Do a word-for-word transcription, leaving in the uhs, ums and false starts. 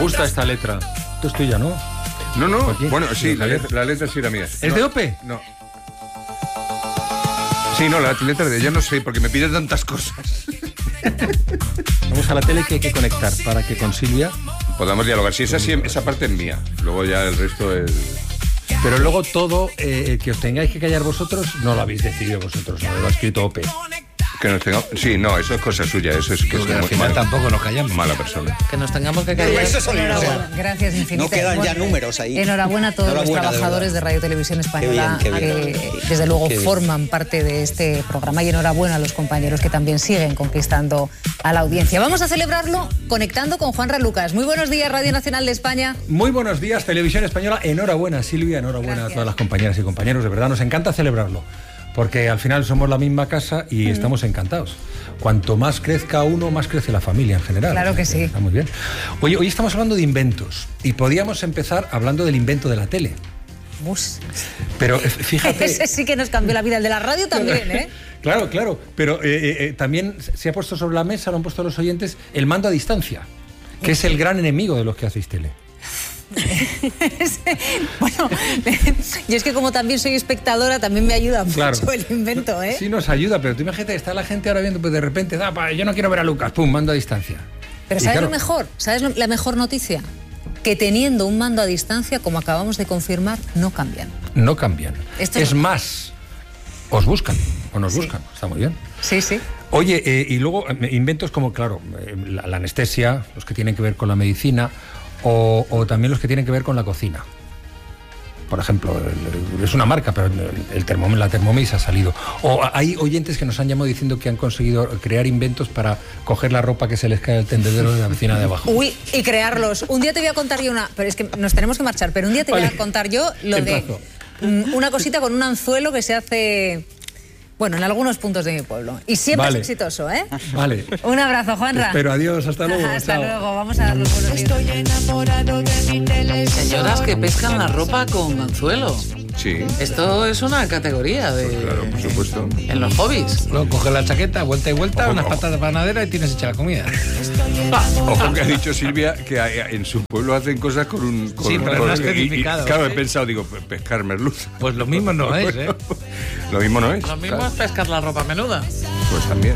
gusta esta letra. Esto es tuya, ¿no? No, no. Joaquín. Bueno, sí, Sí, la letra, la letra sí era mía. ¿Es no, de Ope? No. Sí, no, la letra de ella no sé, porque me pide tantas cosas. Vamos a la tele que hay que conectar para que con Silvia... Podamos dialogar. Si esa, sí, esa parte es mía. Luego ya el resto es... Pero luego todo, eh, que os tengáis que callar vosotros, no lo habéis decidido vosotros, no lo ha escrito Ope. Que nos tengamos... Sí, no, eso es cosa suya. Eso es que es Porque al muy final mal- tampoco nos callamos. mala persona. Que nos tengamos que callar. Enhorabuena, gracias infinitas. No quedan ya Bueno, números ahí. Enhorabuena a todos Enhorabuena, los de trabajadores de, verdad. Radio Televisión Española Qué bien, qué bien. que desde luego Qué bien. forman parte de este programa, y enhorabuena a los compañeros que también siguen conquistando a la audiencia. Vamos a celebrarlo conectando con Juanra Lucas. Muy buenos días, Radio Nacional de España. Muy buenos días, Televisión Española. Enhorabuena, Silvia, enhorabuena Gracias. a todas las compañeras y compañeros. De verdad, nos encanta celebrarlo, porque al final somos la misma casa y mm. estamos encantados. Cuanto más crezca uno, más crece la familia en general. Claro que sí. Está muy bien. Oye, hoy estamos hablando de inventos y podíamos empezar hablando del invento de la tele. Mus. Pero eh, fíjate... Ese sí que nos cambió la vida, el de la radio también, ¿eh? Claro, claro, pero eh, eh, también se ha puesto sobre la mesa, lo han puesto los oyentes, el mando a distancia, que es el gran enemigo de los que hacéis tele. Bueno, yo es que como también soy espectadora, también me ayuda Claro. mucho el invento, ¿eh? Sí nos ayuda, pero tú imagínate, está la gente ahora viendo, pues de repente, da, pa, yo no quiero ver a Lucas, pum, mando a distancia. Pero Y ¿sabes claro, lo mejor? ¿Sabes lo- la mejor noticia? Que teniendo un mando a distancia, como acabamos de confirmar, no cambian. No cambian. Esto es no- más, os buscan, o nos Sí. buscan, está muy bien. Sí, sí. Oye, eh, y luego eh, inventos como, claro, eh, la, la anestesia, los que tienen que ver con la medicina, o, o también los que tienen que ver con la cocina. Por ejemplo, el- el- es una marca, pero el, el Thermomix, la Thermomix ha salido. O hay oyentes que nos han llamado diciendo que han conseguido crear inventos para coger la ropa que se les cae del tendedero de la vecina de abajo. Uy, y crearlos. Un día te voy a contar yo una... Pero es que nos tenemos que marchar. Pero un día te voy Vale. a contar yo lo Te de... emplazo. mm, Una cosita con un anzuelo que se hace... Bueno, en algunos puntos de mi pueblo. Y siempre Vale. es exitoso, ¿eh? Vale. Un abrazo, Juanra. Pero adiós, hasta luego. Hasta chao. luego. Vamos a dar los buenos días. Estoy enamorado de mi televisión. Señoras que pescan la ropa con anzuelo. Sí, Esto es una categoría de... claro, por supuesto. En los hobbies. Luego coges la chaqueta, vuelta y vuelta, Ojo, unas ojo. patatas panaderas y tienes hecha la comida. Ojo que ha dicho Silvia que hay- en su pueblo hacen cosas con un... Con, Sí, pero con- no has y- y- especificado, Claro, he ¿eh? pensado, digo, pe- pescar merluza. Pues lo mismo no es, ¿eh? Lo mismo no es. Lo mismo claro. es pescar la ropa menuda. Pues también.